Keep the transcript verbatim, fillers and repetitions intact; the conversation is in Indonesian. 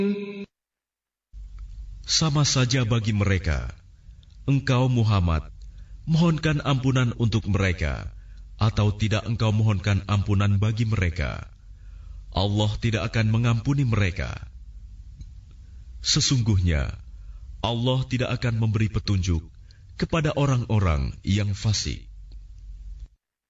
Sama saja bagi mereka, engkau Muhammad mohonkan ampunan untuk mereka, atau tidak engkau mohonkan ampunan bagi mereka, Allah tidak akan mengampuni mereka. Sesungguhnya Allah tidak akan memberi petunjuk kepada orang-orang yang fasik.